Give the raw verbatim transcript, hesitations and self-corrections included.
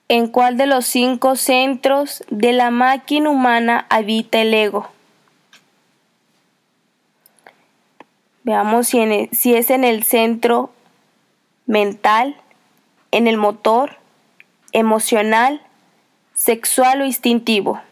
¿En cuál de los cinco centros de la máquina humana habita el ego? Veamos si, en el- si es en el centro mental, en el motor, emocional, sexual o instintivo.